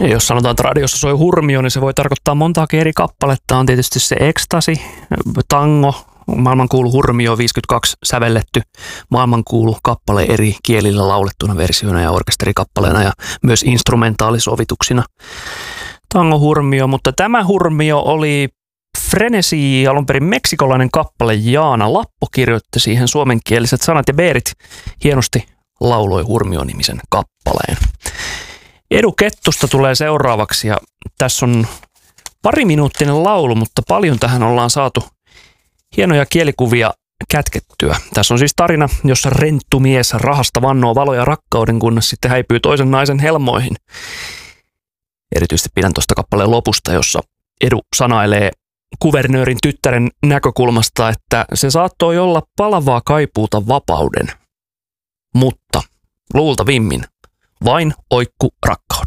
Ja jos sanotaan, että radiossa soi hurmio, niin se voi tarkoittaa montaakin eri kappaletta. On tietysti se ekstasi, tango, maailmankuulu hurmio 52 sävelletty, maailmankuulu kappale eri kielillä laulettuna versioina ja orkesterikappaleena ja myös instrumentaalisovituksina. Tango hurmio, mutta tämä hurmio oli Frenesi, alun perin meksikolainen kappale. Jaana Lappo kirjoitti siihen suomenkieliset sanat ja Beerit hienosti lauloi hurmio-nimisen kappaleen. Edu Kettusta tulee seuraavaksi ja tässä on pariminuuttinen laulu, mutta paljon tähän ollaan saatu hienoja kielikuvia kätkettyä. Tässä on siis tarina, jossa renttu mies rahasta vannoo valoja rakkauden, kunnes sitten häipyy toisen naisen helmoihin. Erityisesti pidän tuosta kappaleen lopusta, jossa Edu sanailee kuvernöörin tyttären näkökulmasta, että se saattoi olla palavaa kaipuuta vapauden, mutta luultavimmin vain oikku rakkauden.